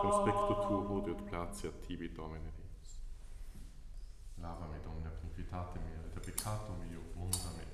prospecto tuo hodeo et placeat tibi, Domine Deus. Lava me, Domine, ab iniquitate mea, et ab peccatum meo, munza me.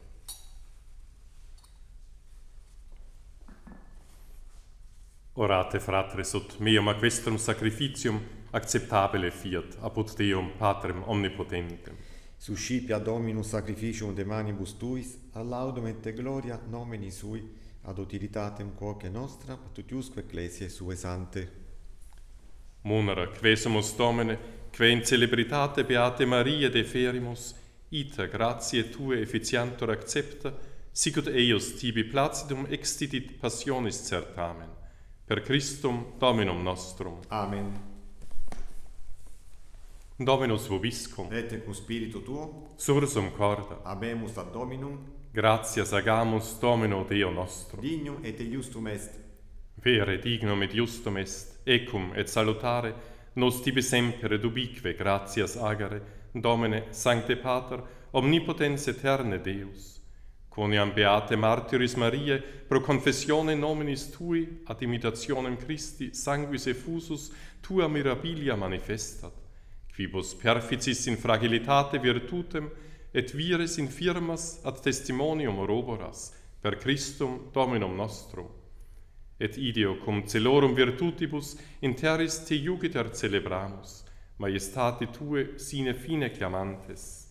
Orate, fratres, ut meum aquestrum sacrificium acceptabile fiat, apud Deum Patrem omnipotentem. Suscipia Dominus sacrificium de manibus tuis, ad laudum et gloria nomini sui, ad utilitatem quoque nostra, patutiusque ecclesiae sue sante. Munera, quesumus Domine, que in celebritate Beate Maria deferimus, ita gratiae Tue efficientur accepta, sicut eius tibi placidum extidit passionis certamen. Per Christum Dominum nostrum. Amen. Dominus vobiscum. Et cum spiritu tuo, Sursum corda. habemus ad Dominum, Gratias agamus Domino Deo nostro. dignum et iustum est. Vere dignum et justum est, ecum et salutare, nos tibi semper et ubique gratias agere, Domine, Sancte Pater, omnipotens eterne Deus. Quoniam beate martyris Mariae, pro confessione nominis Tui, ad imitationem Christi, sanguis effusus, Tua mirabilia manifestat, quibus perficis in fragilitate virtutem, et vires infirmas ad testimonium roboras, per Christum Dominum nostrum. Et ideo cum celorum virtutibus in terris te iugiter celebramus, majestate Tue sine fine clamantes.